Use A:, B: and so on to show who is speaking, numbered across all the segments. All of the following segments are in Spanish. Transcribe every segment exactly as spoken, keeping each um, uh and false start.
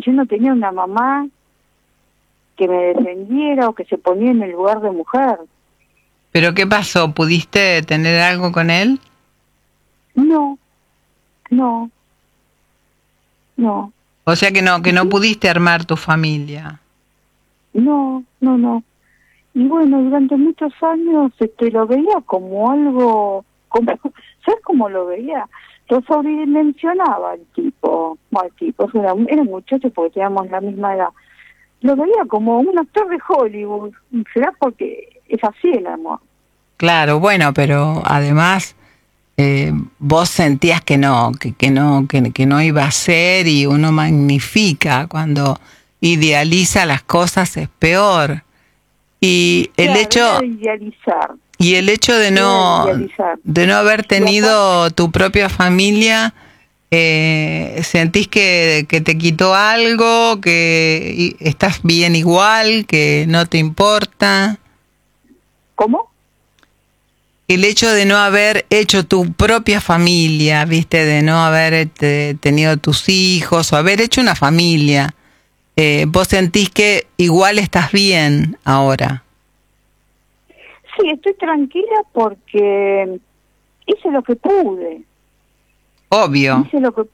A: yo no tenía una mamá que me defendiera o que se ponía en el lugar de mujer.
B: ¿Pero qué pasó? ¿Pudiste tener algo con él?
A: No, no, no.
B: O sea que no, que no
A: ¿Sí?
B: pudiste armar tu familia.
A: No, no, no. Y bueno, durante muchos años este, lo veía como algo, como, ¿sabes cómo lo veía? Lo sobredimensionaba el tipo, bueno, el tipo, era, era un muchacho porque teníamos la misma edad. Lo veía como un actor de Hollywood, será porque es así el amor.
B: Claro, bueno, pero además eh, vos sentías que no, que, que no, que, que no iba a ser, y uno magnifica cuando idealiza las cosas, es peor. Y el
A: Claro,
B: hecho
A: era de idealizar.
B: y el hecho de no
A: Era de idealizar.
B: de no haber tenido
A: aparte,
B: tu propia familia, eh, sentís que, que te quitó algo, que estás bien igual, que no te importa.
A: ¿Cómo?
B: El hecho de no haber hecho tu propia familia, viste, de no haber este, tenido tus hijos o haber hecho una familia, eh, vos sentís que igual estás bien ahora.
A: Sí, estoy tranquila porque hice lo que pude.
B: Obvio.
A: Hice lo que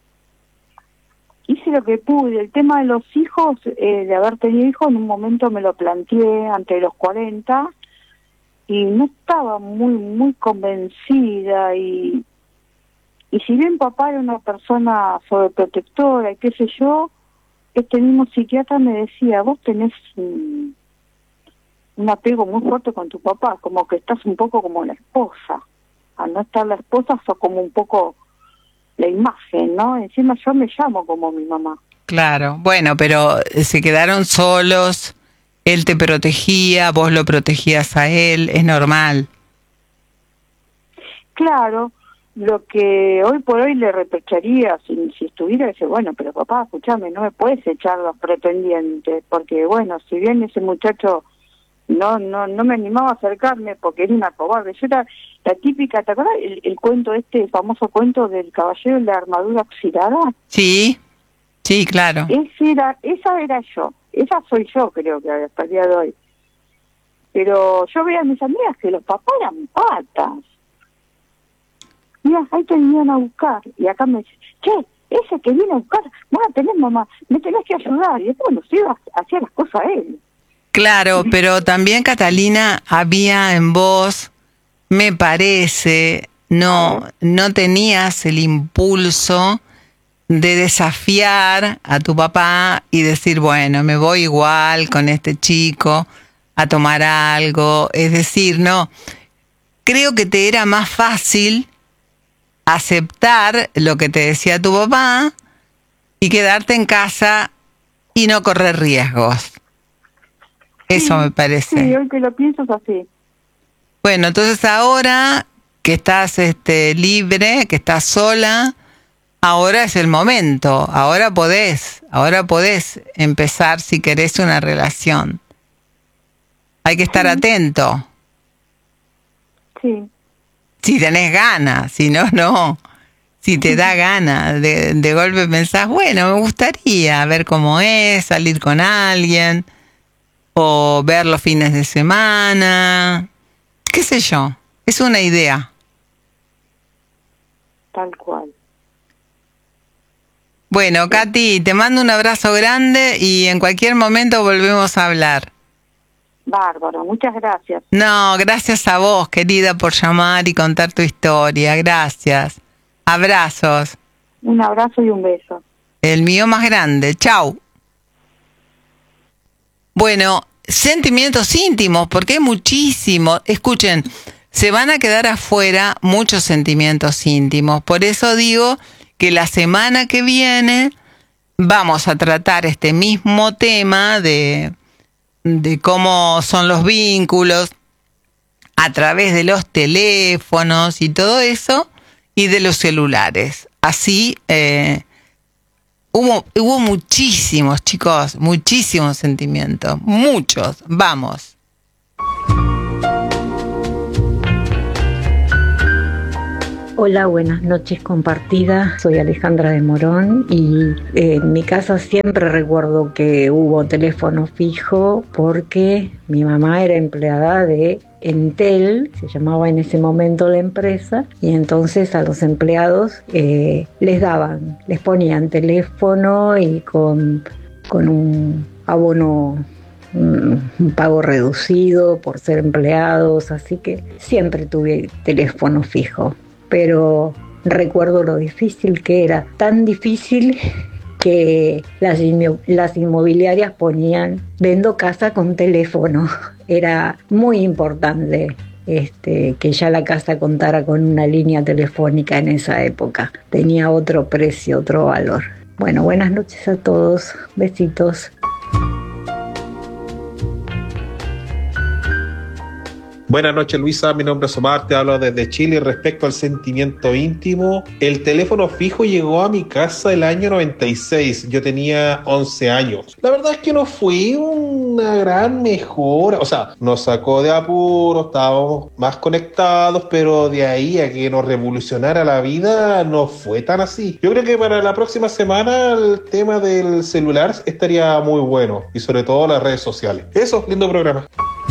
A: hice lo que pude. El tema de los hijos, eh, de haber tenido hijos, en un momento me lo planteé ante los cuarenta y no estaba muy muy convencida, y y si bien papá era una persona sobreprotectora y qué sé yo, este mismo psiquiatra me decía, vos tenés un, un apego muy fuerte con tu papá, como que estás un poco como la esposa. Al no estar la esposa, sos como un poco la imagen, ¿no? Encima yo me llamo como mi mamá.
B: Claro, bueno, pero se quedaron solos, él te protegía, vos lo protegías a él, es normal.
A: Claro, lo que hoy por hoy le reprocharía si, si estuviera, dice, bueno, pero papá, escúchame, no me puedes echar los pretendientes, porque bueno, si bien ese muchacho no no no me animaba a acercarme porque era una cobarde, yo era la típica, ¿te acuerdas el, el cuento este, famoso cuento del caballero de la armadura oxidada?
B: Sí, sí, claro.
A: Ese era, esa era yo, esa soy yo, creo que hasta el día de hoy. Pero yo veía a mis amigas que los papás eran patas. Mira, ahí te vinieron a buscar. Y acá me dice, che, ese que viene a buscar, bueno, tenés mamá, me tenés que ayudar. Y después, bueno, sí, hacía las cosas él.
B: Claro, pero también, Catalina, había en vos, me parece, no, no tenías el impulso de desafiar a tu papá y decir, bueno, me voy igual con este chico a tomar algo. Es decir, no, creo que te era más fácil aceptar lo que te decía tu papá y quedarte en casa y no correr riesgos. Eso
A: Sí,
B: me parece.
A: sí, hoy que lo pienso es así.
B: Bueno, entonces ahora que estás este, libre, que estás sola, ahora es el momento. Ahora podés, ahora podés empezar si querés una relación. Hay que estar
A: Sí.
B: atento.
A: Sí.
B: Si tenés ganas, si no, no. Si te da ganas, de, de golpe pensás, bueno, me gustaría ver cómo es, salir con alguien, o ver los fines de semana, qué sé yo, es una idea.
A: Tal cual.
B: Bueno, Katy, te mando un abrazo grande y en cualquier momento volvemos a hablar.
A: Bárbaro, muchas gracias.
B: No, gracias a vos, querida, por llamar y contar tu historia. Gracias. Abrazos.
A: Un abrazo y un beso.
B: El mío más grande. Chau. Bueno, sentimientos íntimos, porque hay muchísimos. Escuchen, se van a quedar afuera muchos sentimientos íntimos. Por eso digo que la semana que viene vamos a tratar este mismo tema de, de cómo son los vínculos a través de los teléfonos y todo eso, y de los celulares. Así, eh, hubo, hubo muchísimos, chicos, muchísimos sentimientos, muchos, vamos.
C: Hola, buenas noches compartida. Soy Alejandra de Morón y eh, en mi casa siempre recuerdo que hubo teléfono fijo porque mi mamá era empleada de Entel, se llamaba en ese momento la empresa, y entonces a los empleados eh, les daban, les ponían teléfono y con, con un abono, un, un pago reducido por ser empleados, así que siempre tuve teléfono fijo. Pero recuerdo lo difícil que era, tan difícil que las, inmo- las inmobiliarias ponían vendo casa con teléfono. Era muy importante este, que ya la casa contara con una línea telefónica en esa época. Tenía otro precio, otro valor. Bueno, buenas noches a todos. Besitos.
D: Buenas noches, Luisa, mi nombre es Omar, te hablo desde Chile. Respecto al sentimiento íntimo, el teléfono fijo llegó a mi casa el año noventa y seis, yo tenía once años. La verdad es que no fue una gran mejora, o sea, nos sacó de apuros, estábamos más conectados, pero de ahí a que nos revolucionara la vida no fue tan así. Yo creo que para la próxima semana el tema del celular estaría muy bueno, y sobre todo las redes sociales. Eso, lindo programa.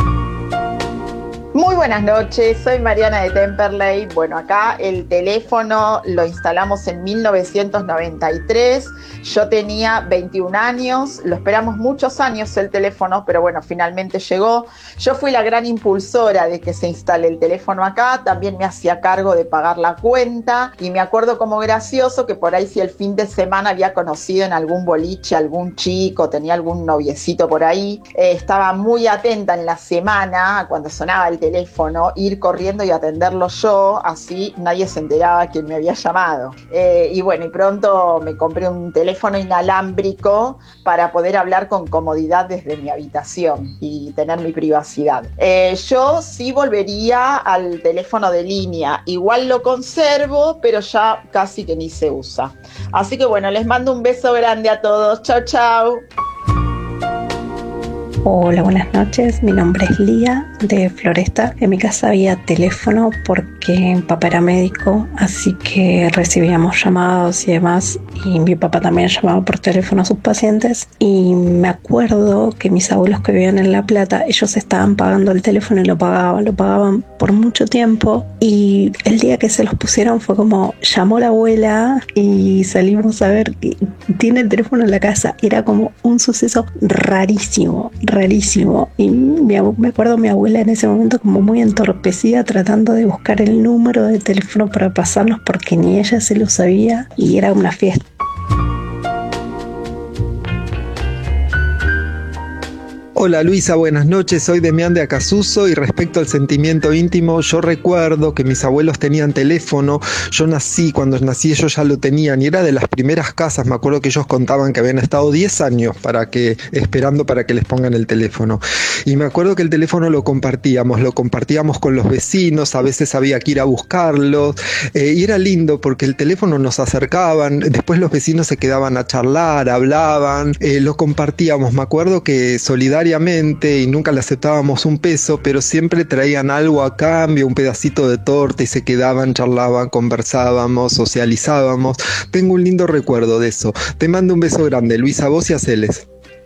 E: Muy buenas noches, soy Mariana de Temperley. Bueno, acá el teléfono lo instalamos en mil novecientos noventa y tres. Yo tenía veintiún años, lo esperamos muchos años el teléfono, pero bueno, finalmente llegó. Yo fui la gran impulsora de que se instale el teléfono acá, también me hacía cargo de pagar la cuenta y me acuerdo como gracioso que por ahí si el fin de semana había conocido en algún boliche algún chico, tenía algún noviecito por ahí, eh, estaba muy atenta en la semana cuando sonaba el teléfono, ir corriendo y atenderlo yo, así nadie se enteraba quién me había llamado. Eh, y bueno, y pronto me compré un teléfono inalámbrico para poder hablar con comodidad desde mi habitación y tener mi privacidad. Eh, yo sí volvería al teléfono de línea, igual lo conservo, pero ya casi que ni se usa. Así que bueno, les mando un beso grande a todos. Chau, chau.
F: Hola, buenas noches. Mi nombre es Lía de Floresta. En mi casa había teléfono porque mi papá era médico, así que recibíamos llamados y demás. Y mi papá también llamaba por teléfono a sus pacientes. Y me acuerdo que mis abuelos que vivían en La Plata, ellos estaban pagando el teléfono y lo pagaban, lo pagaban por mucho tiempo. Y el día que se los pusieron fue como, llamó la abuela y salimos a ver que tiene el teléfono en la casa. Era como un suceso rarísimo. rarísimo y mi, me acuerdo mi abuela en ese momento como muy entorpecida tratando de buscar el número de teléfono para pasarnos porque ni ella se lo sabía y era una fiesta.
G: Hola Luisa, buenas noches, soy Demián de Acasuso y respecto al sentimiento íntimo, yo recuerdo que mis abuelos tenían teléfono, yo nací, cuando nací ellos ya lo tenían y era de las primeras casas, me acuerdo que ellos contaban que habían estado diez años para que, esperando para que les pongan el teléfono y me acuerdo que el teléfono lo compartíamos, lo compartíamos con los vecinos, a veces había que ir a buscarlos eh, y era lindo porque el teléfono nos acercaban, después los vecinos se quedaban a charlar, hablaban, eh, lo compartíamos, me acuerdo que solidariamente y nunca le aceptábamos un peso, pero siempre traían algo a cambio, un pedacito de torta y se quedaban, charlaban, conversábamos, socializábamos. Tengo un lindo recuerdo de eso. Te mando un beso grande, Luisa, a vos y a Celes.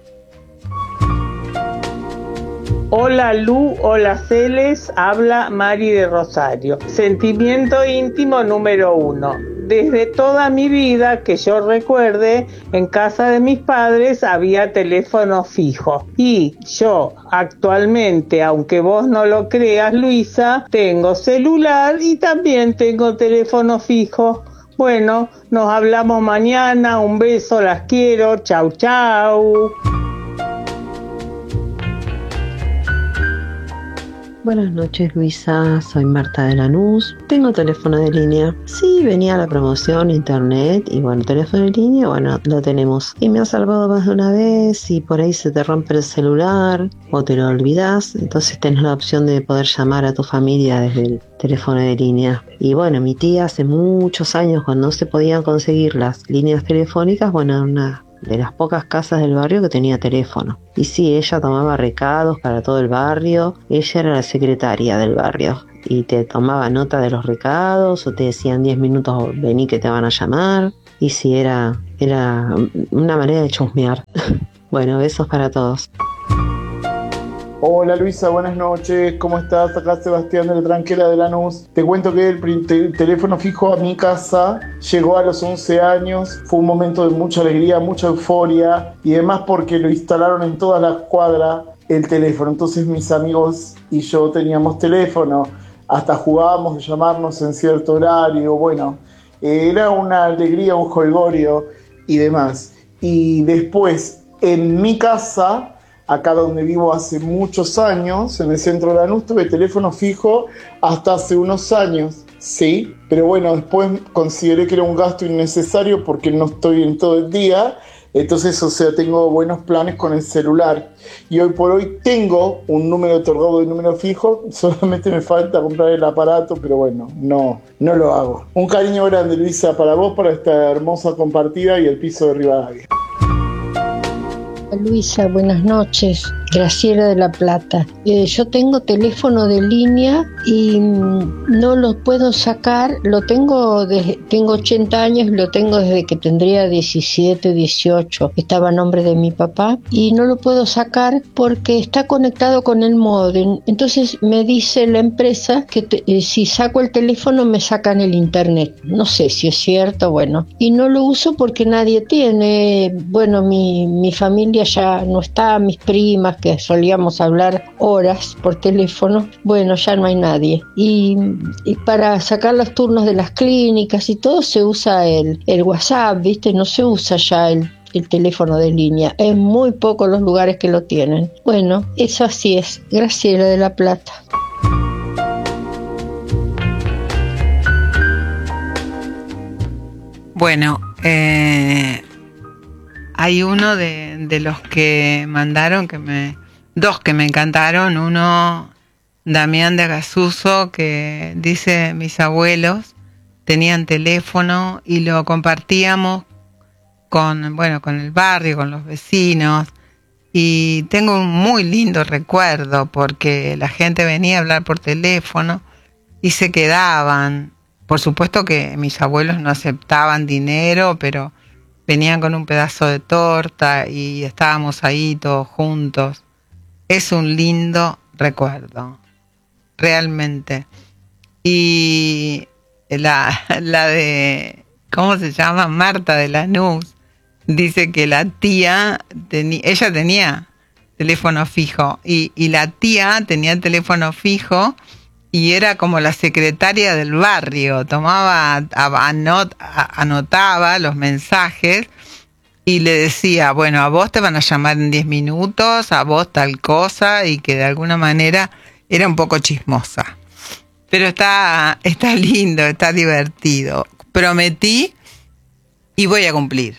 H: Hola Lu, hola Celes, habla Mari de Rosario. Sentimiento íntimo número uno. Desde toda mi vida, que yo recuerde, en casa de mis padres había teléfono fijo. Y yo actualmente, aunque vos no lo creas, Luisa, tengo celular y también tengo teléfono fijo. Bueno, nos hablamos mañana, un beso, las quiero, chau chau.
I: Buenas noches Luisa, soy Marta de Lanús, tengo teléfono de línea. Sí, venía la promoción, internet y bueno, teléfono de línea, bueno, lo tenemos. Y me ha salvado más de una vez y por ahí se te rompe el celular o te lo olvidas, entonces tenés la opción de poder llamar a tu familia desde el teléfono de línea. Y bueno, mi tía hace muchos años cuando no se podían conseguir las líneas telefónicas, bueno, una de las pocas casas del barrio que tenía teléfono. Y sí, ella tomaba recados para todo el barrio, ella era la secretaria del barrio. y te tomaba nota de los recados o te decían diez minutos vení que te van a llamar. Y sí, era, era una manera de chusmear. Bueno, besos para todos.
J: Hola Luisa, buenas noches, ¿cómo estás? Acá Sebastián de la Tranquera de Lanús. Te cuento que el, el teléfono fijo a mi casa llegó a los once años. Fue un momento de mucha alegría, mucha euforia y además porque lo instalaron en todas las cuadras el teléfono. Entonces mis amigos y yo teníamos teléfono, hasta jugábamos de llamarnos en cierto horario. Bueno, eh, era una alegría, un jolgorio y demás. Y después en mi casa, acá donde vivo hace muchos años, en el centro de Lanús, tuve teléfono fijo hasta hace unos años, sí, pero bueno, después consideré que era un gasto innecesario porque no estoy en todo el día, entonces, o sea, tengo buenos planes con el celular. Y hoy por hoy tengo un número otorgado de número fijo, solamente me falta comprar el aparato, pero bueno, no, no lo hago. Un cariño grande, Luisa, para vos, para esta hermosa compartida y el piso de Rivadavia.
K: Luisa, buenas noches. Graciela de La Plata. Eh, yo tengo teléfono de línea y no lo puedo sacar. Lo tengo desde, tengo ochenta años, lo tengo desde que tendría diecisiete, dieciocho. Estaba a nombre de mi papá y no lo puedo sacar porque está conectado con el módem. Entonces me dice la empresa que te, eh, si saco el teléfono me sacan el internet. No sé si es cierto, bueno. Y no lo uso porque nadie tiene. Bueno, mi, mi familia ya no está, mis primas que solíamos hablar horas por teléfono, bueno, ya no hay nadie. Y, y para sacar los turnos de las clínicas y todo se usa el, el WhatsApp, ¿viste? No se usa ya el, el teléfono de línea. Es muy pocos los lugares que lo tienen. Bueno, eso así es. Graciela de La Plata.
B: Bueno, eh... hay uno de, de los que mandaron que me, dos que me encantaron. Uno, Damián de Agasuso, que dice: mis abuelos tenían teléfono y lo compartíamos con, bueno, con el barrio, con los vecinos. Y tengo un muy lindo recuerdo porque la gente venía a hablar por teléfono y se quedaban. Por supuesto que mis abuelos no aceptaban dinero, pero venían con un pedazo de torta y estábamos ahí todos juntos. Es un lindo recuerdo, realmente. Y la, la de, ¿cómo se llama? Marta de Lanús, dice que la tía, tenía, ella tenía teléfono fijo y, y la tía tenía teléfono fijo y era como la secretaria del barrio, tomaba, anot, anotaba los mensajes y le decía, bueno, a vos te van a llamar en diez minutos, a vos tal cosa, y que de alguna manera era un poco chismosa. Pero está, está lindo, está divertido. Prometí y voy a cumplir.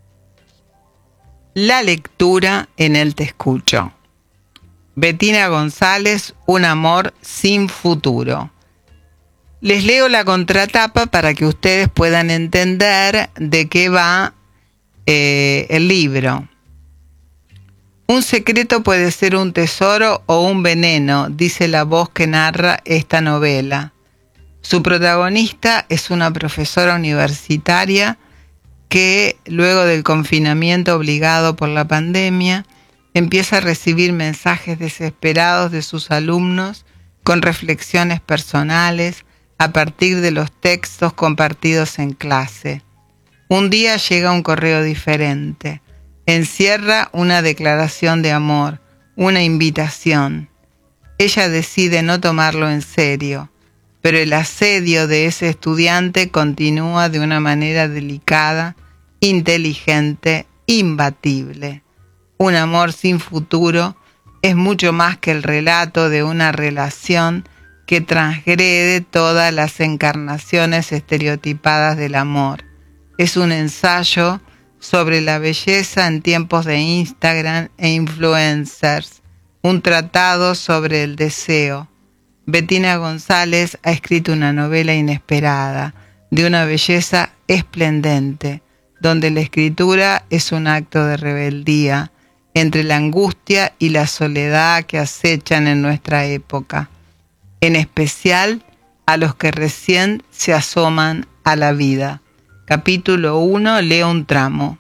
B: La lectura en el Te Escucho. Betina González, Un amor sin futuro. Les leo la contratapa para que ustedes puedan entender de qué va eh, el libro. Un secreto puede ser un tesoro o un veneno, dice la voz que narra esta novela. Su protagonista es una profesora universitaria que, luego del confinamiento obligado por la pandemia, empieza a recibir mensajes desesperados de sus alumnos con reflexiones personales a partir de los textos compartidos en clase. Un día llega un correo diferente. Encierra una declaración de amor, una invitación. Ella decide no tomarlo en serio, pero el asedio de ese estudiante continúa de una manera delicada, inteligente, imbatible. Un amor sin futuro es mucho más que el relato de una relación que transgrede todas las encarnaciones estereotipadas del amor. Es un ensayo sobre la belleza en tiempos de Instagram e influencers, un tratado sobre el deseo. Betina González ha escrito una novela inesperada, de una belleza esplendente, donde la escritura es un acto de rebeldía entre la angustia y la soledad que acechan en nuestra época. en especial a los que recién se asoman a la vida. Capítulo uno, leo un tramo.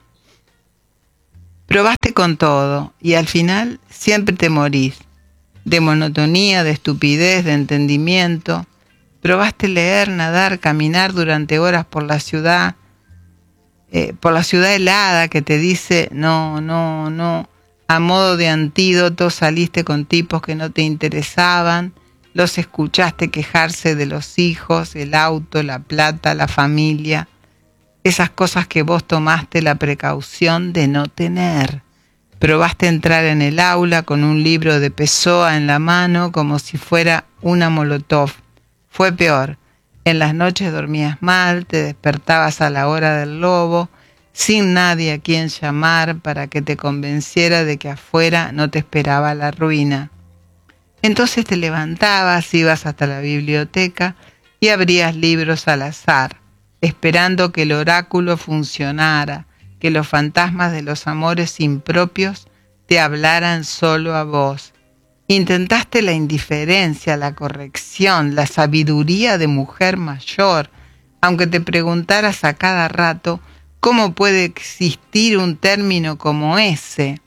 B: Probaste con todo y al final siempre te morís. De monotonía, de estupidez, de entendimiento. Probaste leer, nadar, caminar durante horas por la ciudad, eh, por la ciudad helada que te dice no, no, no. A modo de antídoto saliste con tipos que no te interesaban, los escuchaste quejarse de los hijos, el auto, la plata, la familia. Esas cosas que vos tomaste la precaución de no tener. Probaste entrar en el aula con un libro de Pessoa en la mano como si fuera una molotov. Fue peor. En las noches dormías mal, te despertabas a la hora del lobo, sin nadie a quien llamar para que te convenciera de que afuera no te esperaba la ruina. Entonces te levantabas, ibas hasta la biblioteca y abrías libros al azar, esperando que el oráculo funcionara, que los fantasmas de los amores impropios te hablaran solo a vos. Intentaste la indiferencia, la corrección, la sabiduría de mujer mayor, aunque te preguntaras a cada rato cómo puede existir un término como ese.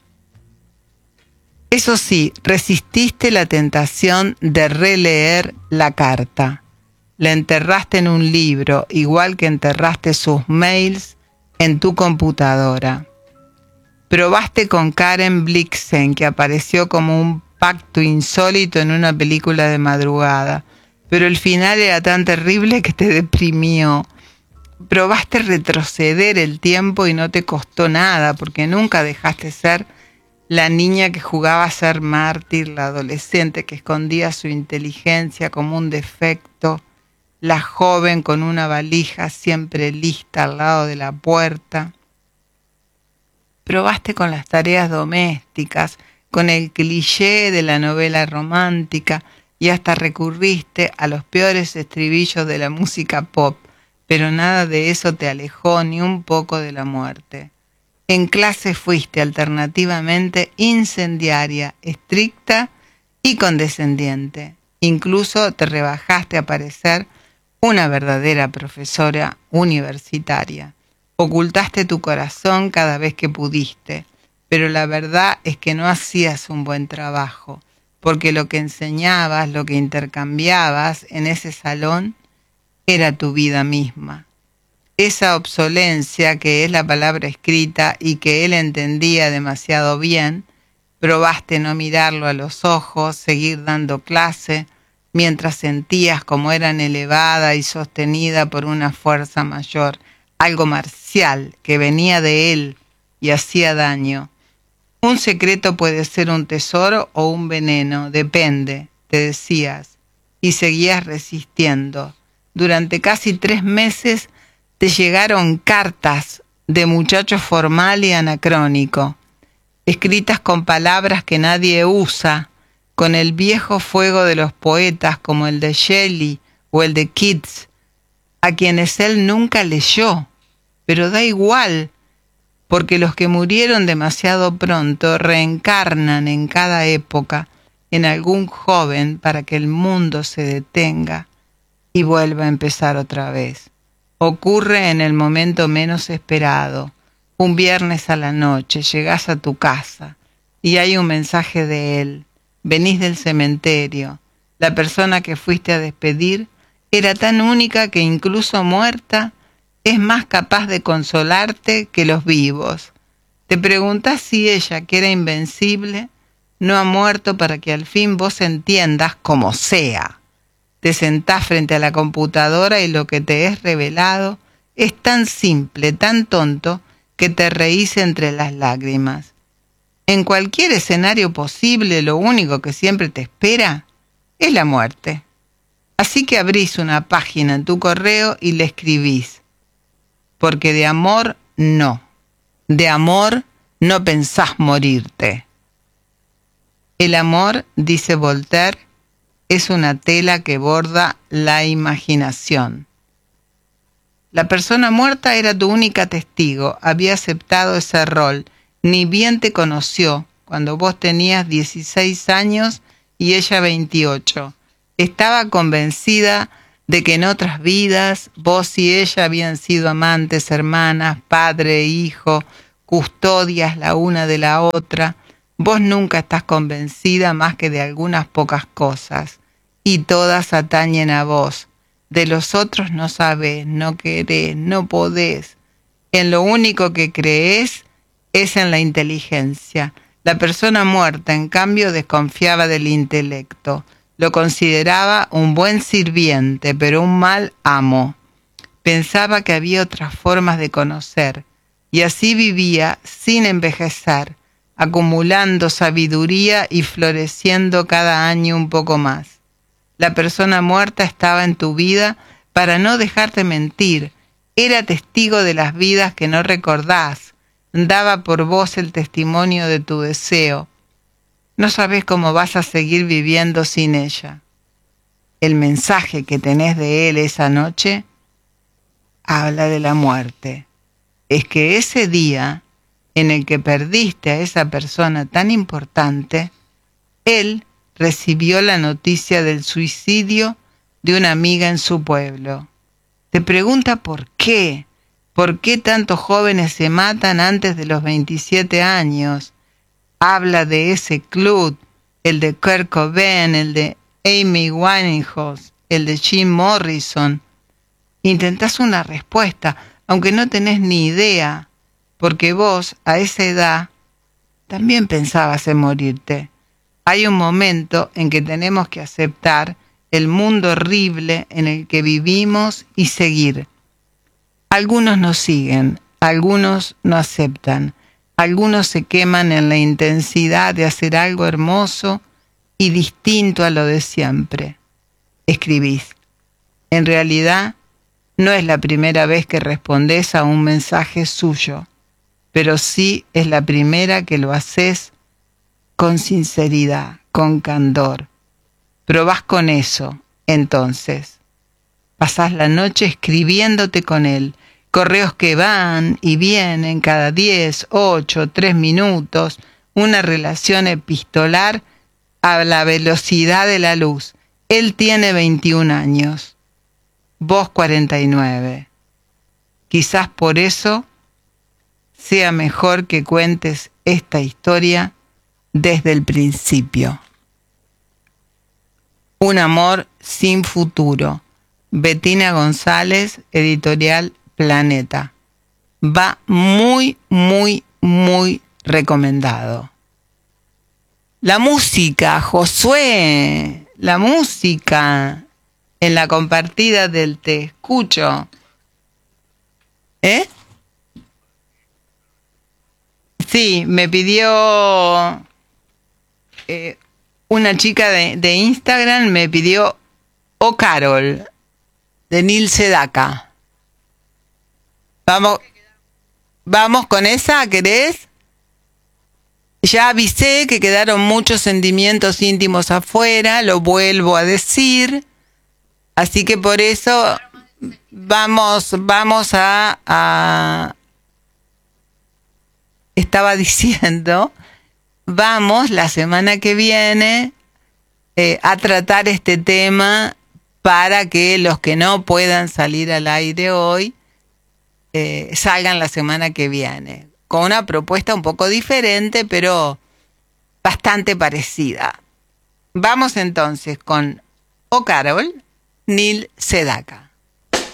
B: Eso sí, resististe la tentación de releer la carta. La enterraste en un libro, igual que enterraste sus mails en tu computadora. Probaste con Karen Blixen, que apareció como un pacto insólito en una película de madrugada, pero el final era tan terrible que te deprimió. Probaste retroceder el tiempo y no te costó nada, porque nunca dejaste ser la niña que jugaba a ser mártir, la adolescente que escondía su inteligencia como un defecto, la joven con una valija siempre lista al lado de la puerta. Probaste con las tareas domésticas, con el cliché de la novela romántica y hasta recurriste a los peores estribillos de la música pop, pero nada de eso te alejó ni un poco de la muerte. En clase fuiste alternativamente incendiaria, estricta y condescendiente. Incluso te rebajaste a parecer una verdadera profesora universitaria. Ocultaste tu corazón cada vez que pudiste, pero la verdad es que no hacías un buen trabajo, porque lo que enseñabas, lo que intercambiabas en ese salón era tu vida misma. Esa obsolencia que es la palabra escrita y que él entendía demasiado bien, probaste no mirarlo a los ojos, seguir dando clase, mientras sentías como eran elevada y sostenida por una fuerza mayor, algo marcial que venía de él y hacía daño. Un secreto puede ser un tesoro o un veneno, depende, te decías, y seguías resistiendo. Durante casi tres meses te llegaron cartas de muchacho formal y anacrónico, escritas con palabras que nadie usa, con el viejo fuego de los poetas como el de Shelley o el de Keats, a quienes él nunca leyó, pero da igual, porque los que murieron demasiado pronto reencarnan en cada época en algún joven para que el mundo se detenga y vuelva a empezar otra vez. Ocurre en el momento menos esperado. Un viernes a la noche llegás a tu casa y hay un mensaje de él. Venís del cementerio. La persona que fuiste a despedir era tan única que incluso muerta es más capaz de consolarte que los vivos. Te preguntás si ella, que era invencible, no ha muerto para que al fin vos entiendas como sea. Te sentás frente a la computadora y lo que te es revelado es tan simple, tan tonto, que te reís entre las lágrimas. En cualquier escenario posible, lo único que siempre te espera es la muerte. Así que abrís una página en tu correo y le escribís. Porque de amor, no. De amor, no pensás morirte. El amor, dice Voltaire, es una tela que borda la imaginación. La persona muerta era tu única testigo, había aceptado ese rol, ni bien te conoció, cuando vos tenías dieciséis años y ella veintiocho. Estaba convencida de que en otras vidas vos y ella habían sido amantes, hermanas, padre e hijo, custodias la una de la otra. Vos nunca estás convencida más que de algunas pocas cosas, y todas atañen a vos. De los otros no sabés, no querés, no podés. En lo único que creés es en la inteligencia. La persona muerta, en cambio, desconfiaba del intelecto. Lo consideraba un buen sirviente, pero un mal amo. Pensaba que había otras formas de conocer, y así vivía sin envejecer, acumulando sabiduría y floreciendo cada año un poco más. La persona muerta estaba en tu vida para no dejarte mentir. Era testigo de las vidas que no recordás. Daba por vos el testimonio de tu deseo. No sabés cómo vas a seguir viviendo sin ella. El mensaje que tenés de él esa noche habla de la muerte. Es que ese día en el que perdiste a esa persona tan importante, él recibió la noticia del suicidio de una amiga en su pueblo. Te pregunta por qué, por qué tantos jóvenes se matan antes de los veintisiete años. Habla de ese club, el de Kurt Cobain, el de Amy Winehouse, el de Jim Morrison. Intentás una respuesta, aunque no tenés ni idea, porque vos, a esa edad, también pensabas en morirte. Hay un momento en que tenemos que aceptar el mundo horrible en el que vivimos y seguir. Algunos nos siguen, algunos no aceptan, algunos se queman en la intensidad de hacer algo hermoso y distinto a lo de siempre. Escribís. En realidad, no es la primera vez que respondés a un mensaje suyo, pero sí es la primera que lo haces con sinceridad, con candor. Probás con eso, entonces. Pasás la noche escribiéndote con él, correos que van y vienen cada diez, ocho, tres minutos, una relación epistolar a la velocidad de la luz. Él tiene veintiún años, vos cuarenta y nueve. Quizás por eso sea mejor que cuentes esta historia desde el principio. Un amor sin futuro. Betina González, editorial Planeta. Va muy, muy, muy recomendado. La música, Josué, la música en la compartida del Te Escucho. ¿Eh? Sí, me pidió eh, una chica de, de Instagram, me pidió O Carol, de Neil Sedaka. Vamos, vamos con esa, ¿querés? Ya avisé que quedaron muchos sentimientos íntimos afuera, lo vuelvo a decir, así que por eso vamos, vamos a, a estaba diciendo, vamos la semana que viene eh, a tratar este tema para que los que no puedan salir al aire hoy eh, salgan la semana que viene, con una propuesta un poco diferente, pero bastante parecida. Vamos entonces con O Carol, Neil Sedaka.